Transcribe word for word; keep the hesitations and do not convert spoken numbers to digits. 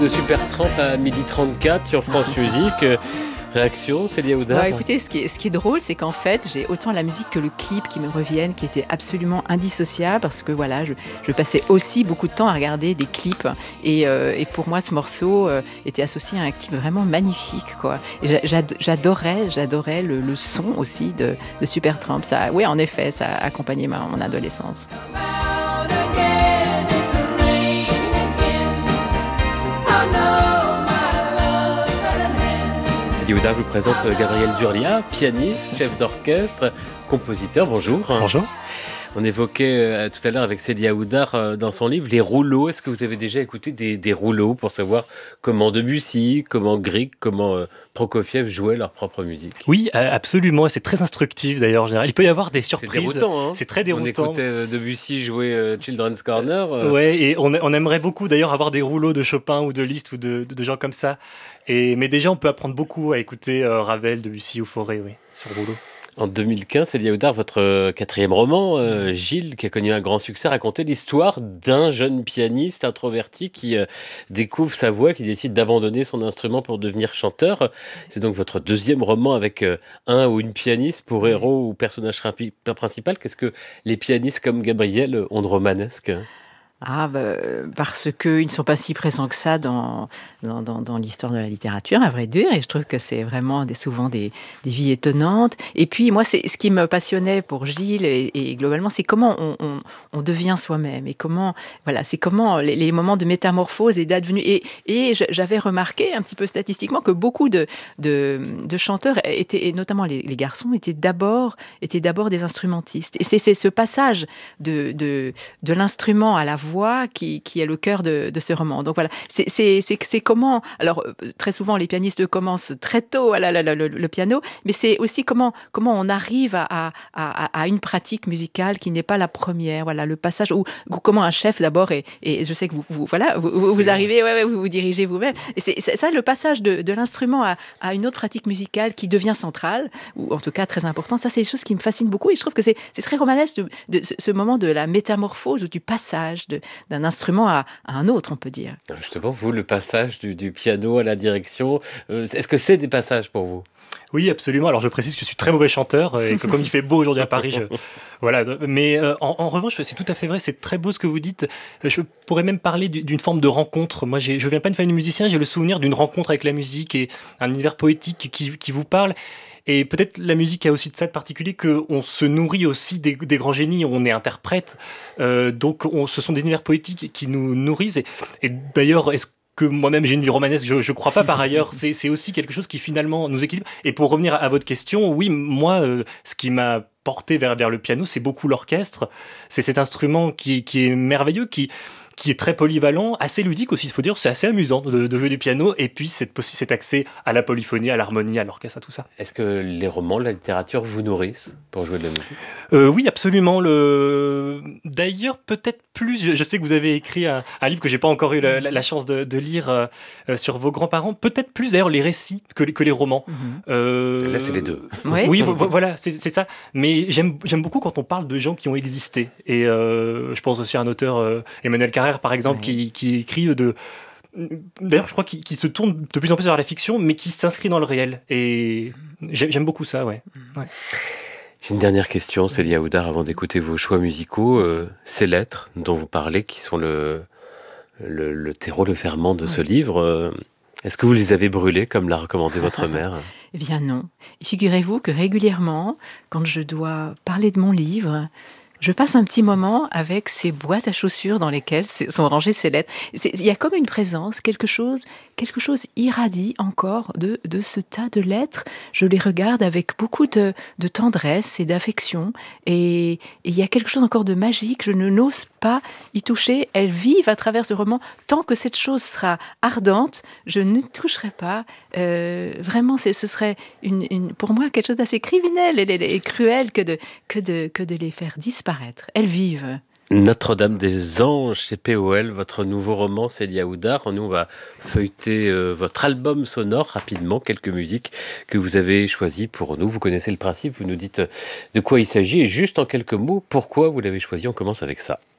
De Supertramp à midi trente-quatre sur France Musique. Euh, Réaction, Célia Oudard? Bah, écoutez, ce qui est, ce qui est drôle, c'est qu'en fait, j'ai autant la musique que le clip qui me reviennent, qui étaient absolument indissociables, parce que voilà, je, je passais aussi beaucoup de temps à regarder des clips, et, euh, et pour moi, ce morceau euh, était associé à un clip vraiment magnifique, quoi. Et j'a- j'adorais, j'adorais le, le son aussi de, de Supertramp. Ça, oui, en effet, ça a accompagné ma, mon adolescence. Célia Oudard, je vous présente Gabriel Durlia, pianiste, chef d'orchestre, compositeur. Bonjour. Bonjour. On évoquait euh, tout à l'heure avec Célia Oudard euh, dans son livre les rouleaux. Est-ce que vous avez déjà écouté des, des rouleaux pour savoir comment Debussy, comment Grieg, comment euh, Prokofiev jouaient leur propre musique? Oui, euh, absolument. C'est très instructif d'ailleurs. En général, il peut y avoir des C'est surprises. déroutant, hein. C'est très On déroutant. écoutait euh, Debussy jouer euh, Children's Corner. euh, Ouais, et on, on aimerait beaucoup d'ailleurs avoir des rouleaux de Chopin ou de Liszt ou de, de, de gens comme ça. Et, mais déjà, on peut apprendre beaucoup à écouter euh, Ravel, Debussy ou Fauré, oui, sur rouleau. En deux mille quinze, Célia Oudard, votre euh, quatrième roman, euh, Gilles, qui a connu un grand succès, racontait l'histoire d'un jeune pianiste introverti qui euh, découvre sa voix, qui décide d'abandonner son instrument pour devenir chanteur. C'est donc votre deuxième roman avec euh, un ou une pianiste pour héros ou personnage rimpi- principal. Qu'est-ce que les pianistes comme Gabriel ont de romanesque? Ah, bah, euh, parce qu'ils ne sont pas si présents que ça dans, dans, dans, dans l'histoire de la littérature, à vrai dire. Et je trouve que c'est vraiment des, souvent des, des vies étonnantes. Et puis, moi, c'est ce qui me passionnait pour Gilles et, et globalement, c'est comment on, on, on devient soi-même et comment, voilà, c'est comment les, les moments de métamorphose et d'advenue. Et, et je- j'avais remarqué un petit peu statistiquement que beaucoup de, de, de chanteurs étaient, et notamment les, les garçons, étaient d'abord, étaient d'abord des instrumentistes. Et c'est c'est ce passage de, de, de l'instrument à la voix qui, qui est le cœur de, de ce roman. Donc voilà, c'est, c'est, c'est, c'est comment... Alors, euh, très souvent, les pianistes commencent très tôt à la- la- la- le, le piano, mais c'est aussi comment, comment on arrive à, à, à, à une pratique musicale qui n'est pas la première. Voilà, le passage, ou, ou comment un chef d'abord, et, et je sais que vous, vous, voilà, vous, vous, vous arrivez, ouais, ouais, vous vous dirigez vous-même. Et c'est, c'est ça, le passage de, de l'instrument à, à une autre pratique musicale qui devient centrale, ou en tout cas très importante, ça, c'est des choses qui me fascinent beaucoup. Et je trouve que c'est, c'est très romanesque de, de ce, ce moment de la métamorphose ou du passage de, d'un instrument à, à un autre, on peut dire. Justement, vous, le passage du, du piano à la direction, euh, est-ce que c'est des passages pour vous? Oui, absolument. Alors, je précise que je suis très mauvais chanteur euh, et que comme il fait beau aujourd'hui à Paris, je... voilà. Mais euh, en, en revanche, c'est tout à fait vrai. C'est très beau ce que vous dites. Euh, Je pourrais même parler du- d'une forme de rencontre. Moi, j'ai, je viens pas d'une famille de musiciens. J'ai le souvenir d'une rencontre avec la musique et un univers poétique qui, qui vous parle. Et peut-être la musique a aussi de ça de particulier qu'on se nourrit aussi des, des grands génies. On est interprète, euh, donc on, ce sont des univers poétiques qui nous nourrissent. Et, et d'ailleurs, est-ce que moi-même j'ai une vie romanesque? Je, je crois pas par ailleurs. C'est, c'est aussi quelque chose qui finalement nous équilibre. Et pour revenir à, à votre question, oui, moi, euh, ce qui m'a porté vers, vers le piano, c'est beaucoup l'orchestre. C'est cet instrument qui, qui est merveilleux, qui qui est très polyvalent, assez ludique aussi, il faut dire, c'est assez amusant de, de jouer du piano, et puis cette possi- cet accès à la polyphonie, à l'harmonie, à l'orchestre, à tout ça. Est-ce que les romans, la littérature vous nourrissent pour jouer de la musique? Euh, oui, absolument. Le... D'ailleurs, peut-être plus, je, je sais que vous avez écrit un, un livre que j'ai pas encore eu la, la- la chance de, de lire euh, euh, sur vos grands-parents, peut-être plus d'ailleurs les récits que les, que les romans. Euh, Là, c'est les deux. Ouais. Oui, vo- vo- voilà, c'est c'est ça. Mais j'aime j'aime beaucoup quand on parle de gens qui ont existé. Et euh, je pense aussi à un auteur, euh, Emmanuel Carrère, par exemple, Ouais. qui, qui écrit de... D'ailleurs, je crois qu'il qu'il se tourne de plus en plus vers la fiction, mais qui s'inscrit dans le réel. Et j'ai- j'aime beaucoup ça, ouais. ouais. J'ai une dernière question, Célia Oudard, avant d'écouter vos choix musicaux. Euh, ces lettres dont vous parlez, qui sont le, le, le terreau, le ferment de ce livre, euh, est-ce que vous les avez brûlées, comme l'a recommandé votre mère? Eh bien non. Figurez-vous que régulièrement, quand je dois parler de mon livre, je passe un petit moment avec ces boîtes à chaussures dans lesquelles c'est- sont rangées ces lettres. C'est- Il y a comme une présence, quelque chose, quelque chose irradie encore de, de ce tas de lettres. Je les regarde avec beaucoup de, de tendresse et d'affection. Et, et il y a quelque chose encore de magique. Je ne n'ose pas y toucher. Elles vivent à travers ce roman. Tant que cette chose sera ardente, je ne toucherai pas. Euh, vraiment, c'est- ce serait une, une- pour moi quelque chose d'assez criminel et, et- et cruel que de, que, de, que de les faire disparaître. Elles vivent. Notre-Dame des Anges, chez P O L, votre nouveau roman, Célia Oudard. Nous, on va feuilleter euh, votre album sonore rapidement, quelques musiques que vous avez choisies pour nous. Vous connaissez le principe, vous nous dites euh, de quoi il s'agit et juste en quelques mots, pourquoi vous l'avez choisi. On commence avec ça.